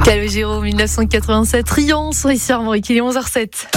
Calogero, 1987, Riance, ici Armorique, il est 11h07.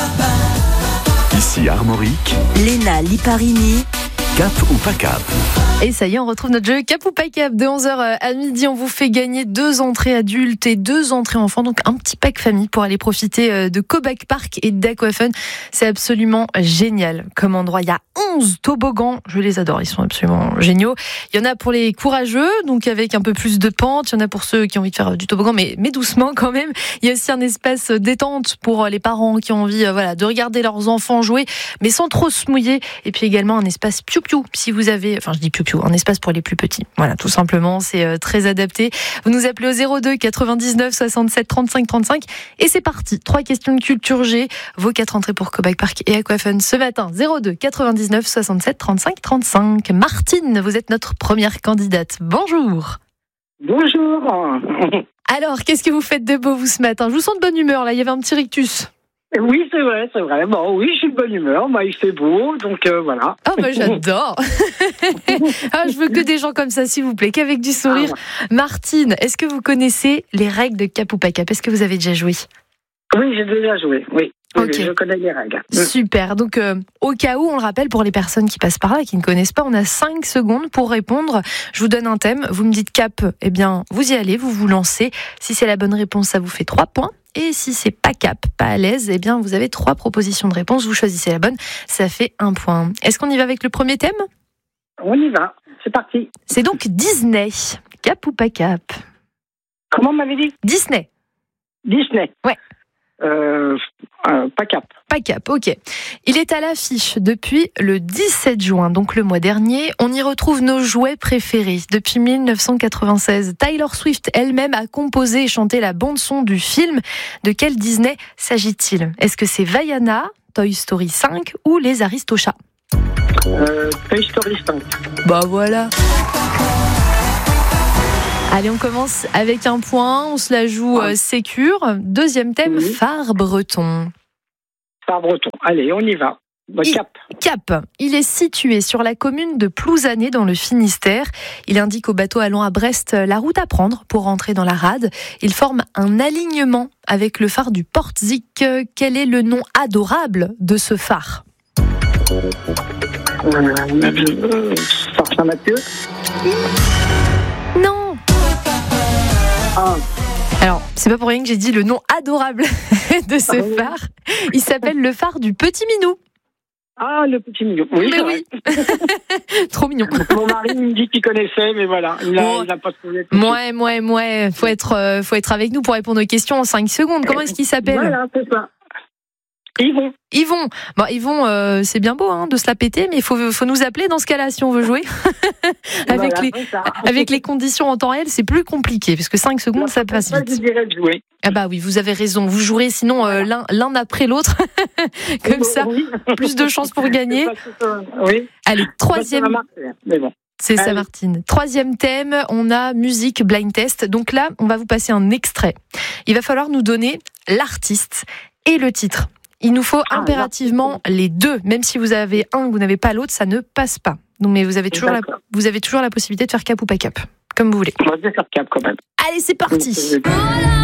Ici Armorique, Léna Liparini. Cap ou pas cap? Et ça y est, on retrouve notre jeu Cap ou pas cap. De 11h à midi, on vous fait gagner 2 entrées adultes et 2 entrées enfants. Donc un petit pack famille pour aller profiter de Cobac Park et d'Aquafun. C'est absolument génial comme endroit. Il y a 11 toboggans. Je les adore, ils sont absolument géniaux. Il y en a pour les courageux, donc avec un peu plus de pente. Il y en a pour ceux qui ont envie de faire du toboggan, mais doucement quand même. Il y a aussi un espace détente pour les parents qui ont envie de regarder leurs enfants jouer, mais sans trop se mouiller. Et puis également un espace piou-piou, si vous avez, enfin je dis piou-piou, un espace pour les plus petits. Voilà, tout simplement, c'est très adapté. Vous nous appelez au 02 99 67 35 35 et c'est parti. 3 questions de culture G, vos 4 entrées pour Cobac Park et Aquafun ce matin. 02 99 67 35 35. Martine, vous êtes notre première candidate. Bonjour. Bonjour. Alors, qu'est-ce que vous faites de beau vous ce matin? Je vous sens de bonne humeur là, il y avait un petit rictus. Oui, c'est vrai. Bon, oui, je suis de bonne humeur. Il fait beau, donc voilà. Ah j'adore. Je veux que des gens comme ça, s'il vous plaît, qu'avec du sourire. Martine, est-ce que vous connaissez les règles de Cap ou pas cap? Est-ce que vous avez déjà joué? Oui, j'ai déjà joué, oui. Okay. Je connais les règles. Super, donc au cas où, on le rappelle pour les personnes qui passent par là et qui ne connaissent pas, on a 5 secondes pour répondre. Je vous donne un thème, vous me dites cap, eh bien vous y allez, vous vous lancez. Si c'est la bonne réponse, ça vous fait 3 points. Et si c'est pas cap, pas à l'aise, eh bien vous avez 3 propositions de réponse, vous choisissez la bonne, ça fait 1 point. Est-ce qu'on y va avec le premier thème? On y va, c'est parti. C'est donc Disney, cap ou pas cap? Comment m'avez dit? Disney. Ouais. Pas cap. Pas cap, ok. Il est à l'affiche depuis le 17 juin, donc le mois dernier. On y retrouve nos jouets préférés. Depuis 1996, Taylor Swift elle-même a composé et chanté la bande-son du film. De quel Disney s'agit-il? Est-ce que c'est Vaiana, Toy Story 5 ou Les Aristochats? Toy Story 5. Bah voilà. Allez, on commence avec 1 point, on se la joue sécure. Deuxième thème, phare breton. Phare breton, allez, on y va. Cap. Cap. Il est situé sur la commune de Plouzané dans le Finistère. Il indique aux bateaux allant à Brest la route à prendre pour rentrer dans la rade. Il forme un alignement avec le phare du Portzic. Quel est le nom adorable de ce phare? Phare Saint-Mathieu. Non. Ah. Alors, c'est pas pour rien que j'ai dit le nom adorable de ce phare. Il s'appelle le phare du Petit Minou. Ah, le Petit Minou. Oui, mais oui. Trop mignon. Mon mari me dit qu'il connaissait, mais voilà, il n'a pas trouvé. Ouais. Faut être avec nous pour répondre aux questions en 5 secondes. Comment est-ce qu'il s'appelle? Voilà, c'est ça. Yvon, c'est bien beau de se la péter, mais il faut nous appeler dans ce cas-là si on veut jouer. Avec les conditions en temps réel, c'est plus compliqué, parce que 5 secondes, ça passe vite. Je dirais de jouer. Ah bah oui, vous avez raison, vous jouerez sinon l'un après l'autre, comme ça, plus de chances pour gagner. Oui. Allez, troisième... C'est ça, Martine. Troisième thème, on a musique blind test. Donc là, on va vous passer un extrait. Il va falloir nous donner l'artiste et le titre. Il nous faut impérativement les deux. Même si vous avez un et vous n'avez pas l'autre, ça ne passe pas. Donc, mais vous avez toujours la possibilité de faire cap ou pas cap, comme vous voulez. On va faire cap quand même. Allez, c'est parti.